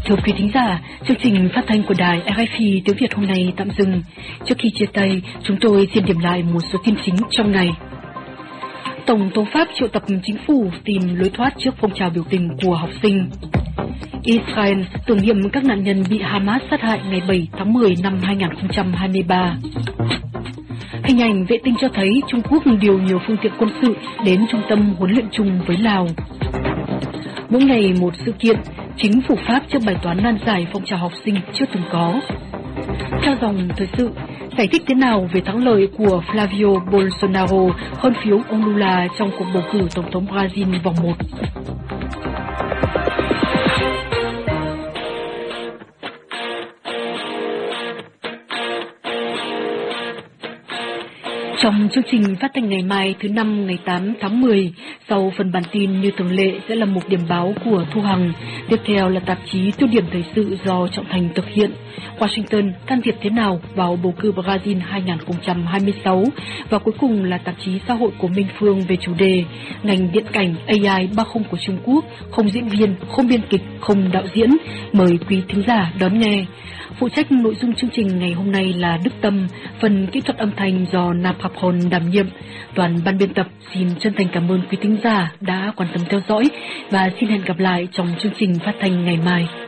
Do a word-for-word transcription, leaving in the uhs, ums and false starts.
Thưa quý thính giả, chương trình phát thanh của đài rờ ép i tiếng Việt hôm nay tạm dừng. Trước khi chia tay, chúng tôi xin điểm lại một số tin chính trong ngày. Tổng thống Pháp triệu tập chính phủ tìm lối thoát trước phong trào biểu tình của học sinh. Israel tưởng niệm các nạn nhân bị Hamas sát hại ngày bảy tháng mười năm hai nghìn không trăm hai mươi ba. Hình ảnh vệ tinh cho thấy Trung Quốc điều nhiều phương tiện quân sự đến trung tâm huấn luyện chung với Lào. Mỗi ngày một sự kiện, chính phủ Pháp trước bài toán nan giải phong trào học sinh chưa từng có. Theo dòng thời sự, giải thích thế nào về thắng lợi của Flavio Bolsonaro hơn phiếu ông Lula trong cuộc bầu cử tổng thống Brazil vòng một. Trong chương trình phát thanh ngày mai thứ năm ngày tám tháng mười, sau phần bản tin như thường lệ sẽ là một điểm báo của Thu Hằng, tiếp theo là tạp chí tiêu điểm thời sự do Trọng Thành thực hiện. Washington can thiệp thế nào vào bầu cử Brazil hai nghìn không trăm hai mươi sáu, và cuối cùng là tạp chí xã hội của Minh Phương về chủ đề ngành điện cảnh a i ba không của Trung Quốc, không diễn viên, không biên kịch, không đạo diễn. Mời quý thính giả đón nghe. Phụ trách nội dung chương trình ngày hôm nay là Đức Tâm, phần kỹ thuật âm thanh do Naphapon đảm nhiệm. Toàn ban biên tập xin chân thành cảm ơn quý thính giả đã quan tâm theo dõi và xin hẹn gặp lại trong chương trình phát thanh ngày mai.